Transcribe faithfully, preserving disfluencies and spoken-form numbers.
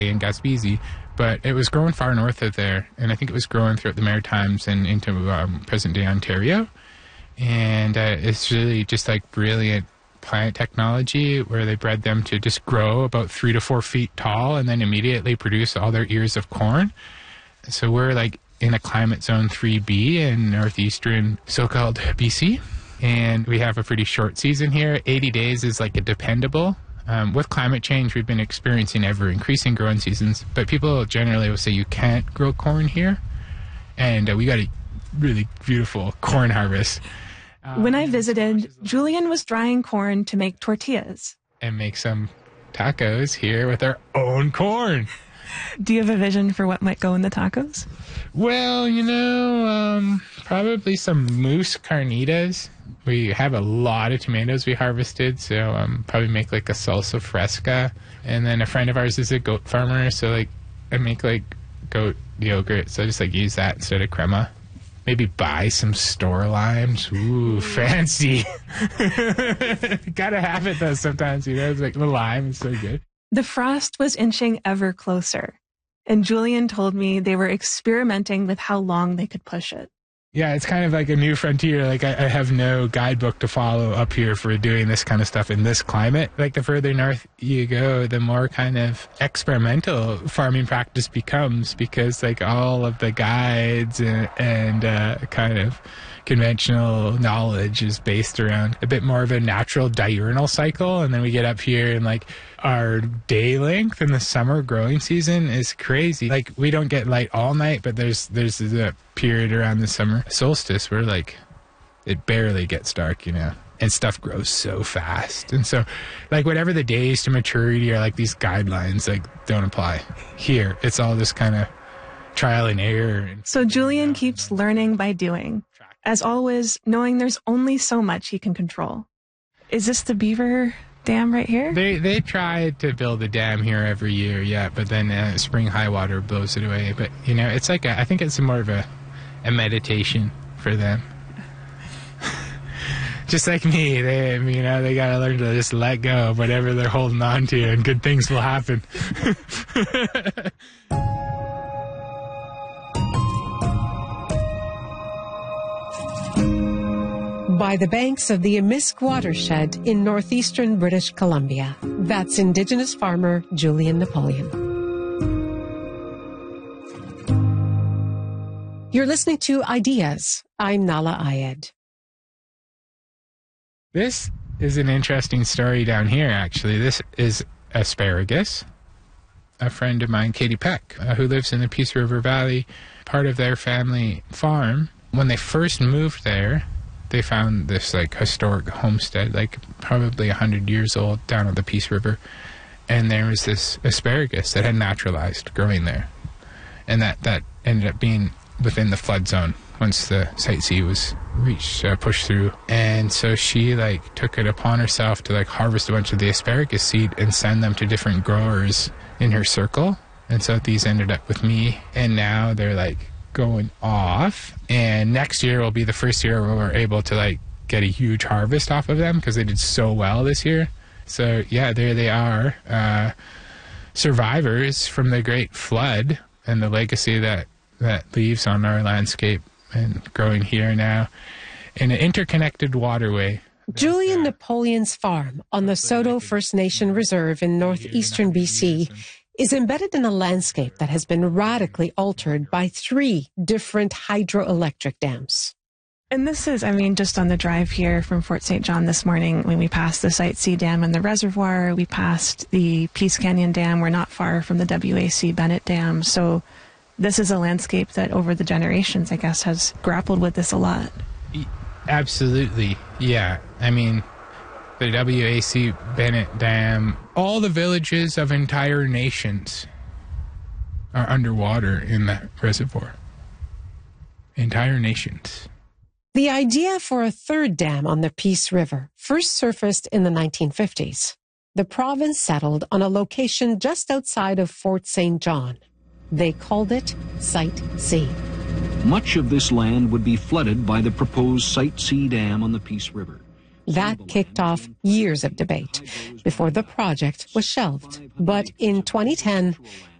in Gaspésie, but it was growing far north of there, and I think it was growing throughout the Maritimes and into um, present-day Ontario. And uh, it's really just like brilliant plant technology where they bred them to just grow about three to four feet tall and then immediately produce all their ears of corn. So we're like in a climate zone three B in northeastern so-called B C, and we have a pretty short season here. eighty days is like a dependable. Um, with climate change, we've been experiencing ever-increasing growing seasons, but people generally will say you can't grow corn here, and uh, we got a really beautiful corn harvest. Um, when I visited, Julian was drying corn to make tortillas. And make some tacos here with our own corn. Do you have a vision for what might go in the tacos? Well, you know, um, probably some moose carnitas. We have a lot of tomatoes we harvested, so um, probably make like a salsa fresca. And then a friend of ours is a goat farmer, so like I make like goat yogurt, so I just like use that instead of crema. Maybe buy some store limes. Ooh, fancy. Gotta have it though sometimes, you know, it's like the lime is so good. The frost was inching ever closer, and Julian told me they were experimenting with how long they could push it. Yeah, it's kind of like a new frontier. Like, I, I have no guidebook to follow up here for doing this kind of stuff in this climate. Like, the further north you go, the more kind of experimental farming practice becomes, because, like, all of the guides and, and uh, kind of conventional knowledge is based around a bit more of a natural diurnal cycle. And then we get up here and, like, our day length in the summer growing season is crazy. Like, we don't get light all night, but there's there's a period around the summer solstice where, like, it barely gets dark, you know, and stuff grows so fast. And so, like, whatever the days to maturity are, like, these guidelines, like, don't apply here. It's all this kind of trial and error. So Julian keeps learning by doing, as always, knowing there's only so much he can control. Is this the beaver dam right here? They they try to build a dam here every year, yeah, but then uh, spring high water blows it away. But, you know, it's like, a, I think it's more of a, a meditation for them. Just like me, they, you know, they got to learn to just let go of whatever they're holding on to, and good things will happen. By the banks of the Emisk watershed in northeastern British Columbia. That's Indigenous farmer Julian Napoleon. You're listening to Ideas. I'm Nahlah Ayed. This is an interesting story down here, actually. This is asparagus. A friend of mine, Katie Peck, uh, who lives in the Peace River Valley, part of their family farm. When they first moved there, they found this, like, historic homestead, like probably one hundred years old, down on the Peace River. And there was this asparagus that had naturalized growing there. And that, that ended up being within the flood zone once the Site C was reached, uh, pushed through. And so she, like, took it upon herself to, like, harvest a bunch of the asparagus seed and send them to different growers in her circle. And so these ended up with me. And now they're, like, going off, and next year will be the first year where we're able to, like, get a huge harvest off of them because they did so well this year. So yeah, there they are, uh, survivors from the Great Flood and the legacy that that leaves on our landscape and growing here now in an interconnected waterway. Julian Napoleon's farm on the Soto First Nation Reserve in northeastern B C is embedded in a landscape that has been radically altered by three different hydroelectric dams. And this is, I mean, just on the drive here from Fort Saint John this morning, when we passed the Site C Dam and the reservoir, we passed the Peace Canyon Dam. We're not far from the W A C Bennett Dam. So this is a landscape that over the generations, I guess, has grappled with this a lot. Absolutely, yeah. I mean, the W A C Bennett Dam, all the villages of entire nations are underwater in that reservoir. Entire nations. The idea for a third dam on the Peace River first surfaced in the nineteen fifties. The province settled on a location just outside of Fort Saint John. They called it Site C. Much of this land would be flooded by the proposed Site C Dam on the Peace River. That kicked off years of debate before the project was shelved. But in twenty ten,